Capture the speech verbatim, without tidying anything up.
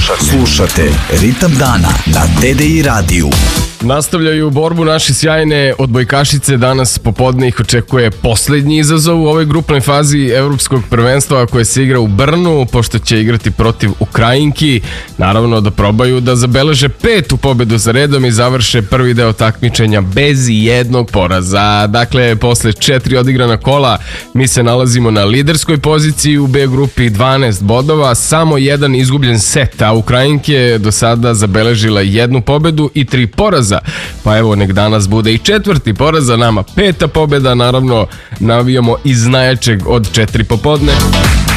Slušate, slušate Ritam dana na T D I radiju. Nastavljaju borbu naše sjajne odbojkašice. Danas popodne ih očekuje poslednji izazov u ovoj grupnoj fazi evropskog prvenstva koje se igra u Brnu, pošto će igrati protiv Ukrajinki. Naravno da probaju da zabeleže petu pobedu za redom i završe prvi deo takmičenja bez jednog poraza. Dakle, posle četiri odigrana kola mi se nalazimo na liderskoj poziciji u B grupi, dvanaest bodova, samo jedan izgubljen set, a Ukrajinke je do sada zabeležila jednu pobedu i tri poraza. Pa evo, nek danas bude i četvrti poraz za nama, peta pobeda, naravno navijamo iz najjačeg od četiri popodne.